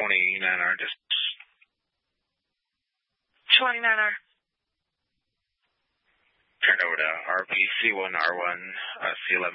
29R, just 29R. turn over to RPC1R1, C11.